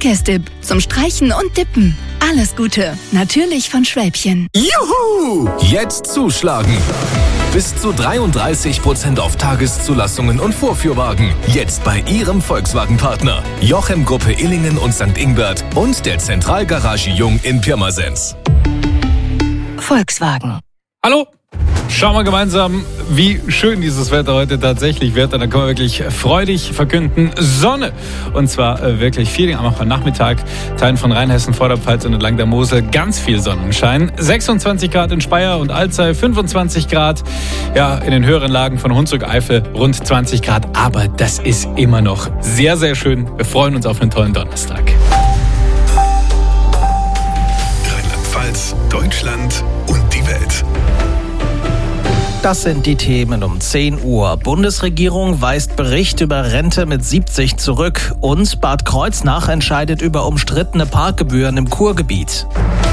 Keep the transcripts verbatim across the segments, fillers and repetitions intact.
Verkehrsdip zum Streichen und Dippen. Alles Gute, natürlich von Schwäbchen. Juhu! Jetzt zuschlagen! Bis zu dreiunddreißig Prozent auf Tageszulassungen und Vorführwagen. Jetzt bei Ihrem Volkswagen-Partner. Jochem Gruppe Illingen und Sankt Ingbert und der Zentralgarage Jung in Pirmasens. Volkswagen. Hallo! Schauen wir gemeinsam, wie schön dieses Wetter heute tatsächlich wird. Und dann können wir wirklich freudig verkünden, Sonne. Und zwar äh, wirklich viel am Nachmittag. Teilen von Rheinhessen, Vorderpfalz und entlang der Mosel ganz viel Sonnenschein. sechsundzwanzig Grad in Speyer und Alzey, fünfundzwanzig Grad. Ja, in den höheren Lagen von Hunsrück-Eifel rund zwanzig Grad. Aber das ist immer noch sehr, sehr schön. Wir freuen uns auf einen tollen Donnerstag. Rheinland-Pfalz, Deutschland und die Welt. Das sind die Themen um zehn Uhr. Bundesregierung weist Bericht über Rente mit siebzig zurück und Bad Kreuznach entscheidet über umstrittene Parkgebühren im Kurgebiet.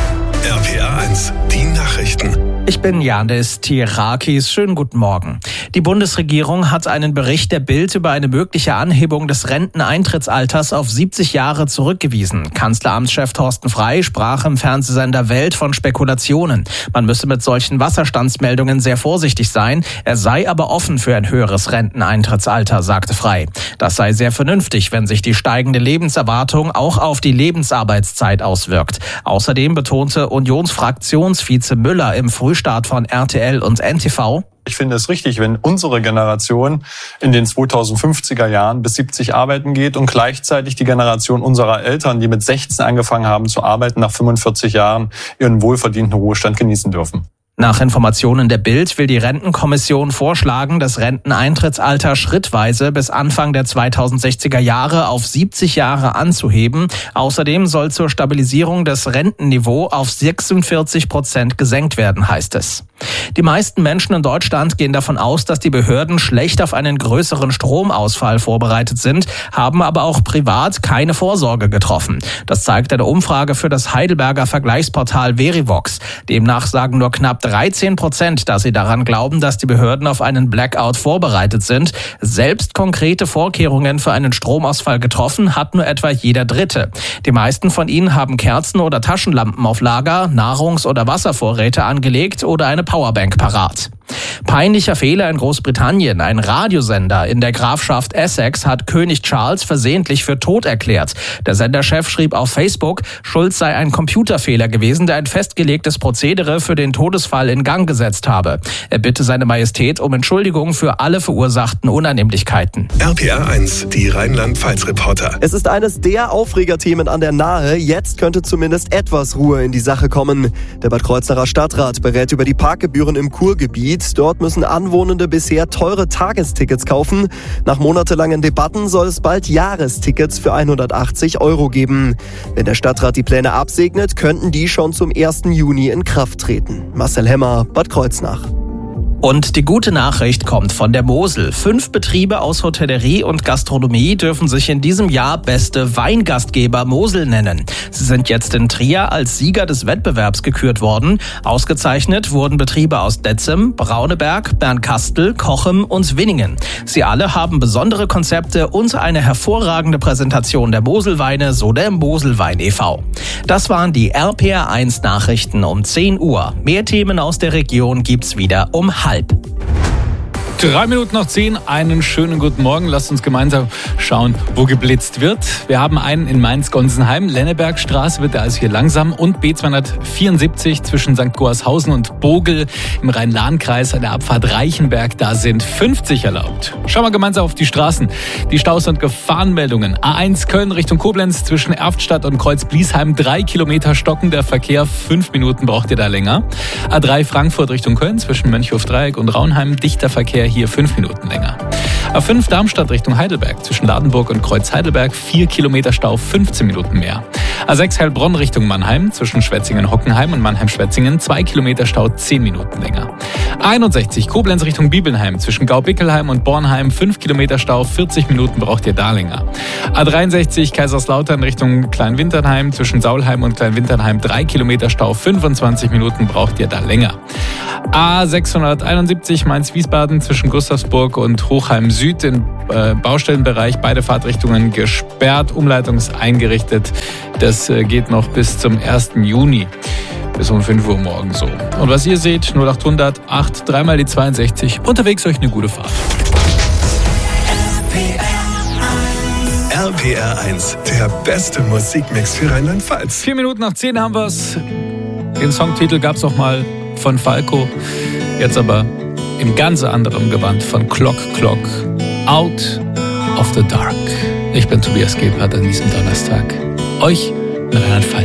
R P R eins, die Nachrichten. Ich bin Janis Tirakis. Schönen guten Morgen. Die Bundesregierung hat einen Bericht der Bild über eine mögliche Anhebung des Renteneintrittsalters auf siebzig Jahre zurückgewiesen. Kanzleramtschef Thorsten Frey sprach im Fernsehsender Welt von Spekulationen. Man müsse mit solchen Wasserstandsmeldungen sehr vorsichtig sein. Er sei aber offen für ein höheres Renteneintrittsalter, sagte Frey. Das sei sehr vernünftig, wenn sich die steigende Lebenserwartung auch auf die Lebensarbeitszeit auswirkt. Außerdem betonte Unionsfraktionsvize Müller im Frühstart von R T L und N T V: Ich finde es richtig, wenn unsere Generation in den zweitausendfünfziger Jahren bis siebzig arbeiten geht und gleichzeitig die Generation unserer Eltern, die mit sechzehn angefangen haben zu arbeiten, nach fünfundvierzig Jahren ihren wohlverdienten Ruhestand genießen dürfen. Nach Informationen der Bild will die Rentenkommission vorschlagen, das Renteneintrittsalter schrittweise bis Anfang der zweitausendsechziger Jahre auf siebzig Jahre anzuheben. Außerdem soll zur Stabilisierung das Rentenniveau auf sechsundvierzig Prozent gesenkt werden, heißt es. Die meisten Menschen in Deutschland gehen davon aus, dass die Behörden schlecht auf einen größeren Stromausfall vorbereitet sind, haben aber auch privat keine Vorsorge getroffen. Das zeigt eine Umfrage für das Heidelberger Vergleichsportal Verivox. Demnach sagen nur knapp dreizehn Prozent, dass sie daran glauben, dass die Behörden auf einen Blackout vorbereitet sind. Selbst konkrete Vorkehrungen für einen Stromausfall getroffen hat nur etwa jeder Dritte. Die meisten von ihnen haben Kerzen oder Taschenlampen auf Lager, Nahrungs- oder Wasservorräte angelegt oder eine Powerbank parat. Peinlicher Fehler in Großbritannien. Ein Radiosender in der Grafschaft Essex hat König Charles versehentlich für tot erklärt. Der Senderchef schrieb auf Facebook, schuld sei ein Computerfehler gewesen, der ein festgelegtes Prozedere für den Todesfall in Gang gesetzt habe. Er bitte seine Majestät um Entschuldigung für alle verursachten Unannehmlichkeiten. R P R eins, die Rheinland-Pfalz-Reporter. Es ist eines der Aufregerthemen an der Nahe. Jetzt könnte zumindest etwas Ruhe in die Sache kommen. Der Bad Kreuznacher Stadtrat berät über die Parkgebühren im Kurgebiet. Dort müssen Anwohnende bisher teure Tagestickets kaufen. Nach monatelangen Debatten soll es bald Jahrestickets für hundertachtzig Euro geben. Wenn der Stadtrat die Pläne absegnet, könnten die schon zum ersten Juni in Kraft treten. Marcel Hemmer, Bad Kreuznach. Und die gute Nachricht kommt von der Mosel. Fünf Betriebe aus Hotellerie und Gastronomie dürfen sich in diesem Jahr beste Weingastgeber Mosel nennen. Sie sind jetzt in Trier als Sieger des Wettbewerbs gekürt worden. Ausgezeichnet wurden Betriebe aus Detzem, Brauneberg, Bernkastel, Cochem und Winningen. Sie alle haben besondere Konzepte und eine hervorragende Präsentation der Moselweine, so der Moselwein e V Das waren die R P R eins Nachrichten um zehn Uhr. Mehr Themen aus der Region gibt's wieder um halb. Drei Minuten nach zehn, einen schönen guten Morgen. Lasst uns gemeinsam schauen, wo geblitzt wird. Wir haben einen in Mainz-Gonsenheim, Lennebergstraße wird er also hier langsam und B zweihundertvierundsiebzig zwischen Sankt Goarshausen und Bogel im Rhein-Lahn-Kreis an der Abfahrt Reichenberg, da sind fünfzig erlaubt. Schauen wir gemeinsam auf die Straßen. Die Staus- und Gefahrenmeldungen. A eins Köln Richtung Koblenz zwischen Erftstadt und Kreuz-Bliesheim, drei Kilometer stockender Verkehr, fünf Minuten braucht ihr da länger. A drei Frankfurt Richtung Köln zwischen Mönchhof-Dreieck und Raunheim, dichter Verkehr, hier fünf Minuten länger. A fünf Darmstadt Richtung Heidelberg zwischen Ladenburg und Kreuz Heidelberg, vier Kilometer Stau, fünfzehn Minuten mehr. A sechs Heilbronn Richtung Mannheim zwischen Schwetzingen-Hockenheim und Mannheim-Schwetzingen, zwei Kilometer Stau, zehn Minuten länger. A einundsechzig Koblenz Richtung Bibelnheim zwischen Gaubickelheim und Bornheim, fünf Kilometer Stau, vierzig Minuten braucht ihr da länger. A dreiundsechzig Kaiserslautern Richtung Kleinwinternheim zwischen Saulheim und Kleinwinternheim, drei Kilometer Stau, fünfundzwanzig Minuten braucht ihr da länger. A sechshunderteinundsiebzig Mainz-Wiesbaden zwischen Gustavsburg und Hochheim Süd im äh, Baustellenbereich. Beide Fahrtrichtungen gesperrt, Umleitung ist eingerichtet. Das äh, geht noch bis zum ersten Juni. Bis um fünf Uhr morgens so. Und was ihr seht, null achthundert acht, dreimal die zweiundsechzig. Unterwegs euch eine gute Fahrt. R P R eins, der beste Musikmix für Rheinland-Pfalz. Vier Minuten nach zehn haben wir es. Den Songtitel gab es auch mal von Falco. Jetzt aber in ganz anderem Gewand von Clock Clock. Out of the Dark. Ich bin Tobias Gebhardt an diesem Donnerstag. Euch in Rheinland-Pfalz.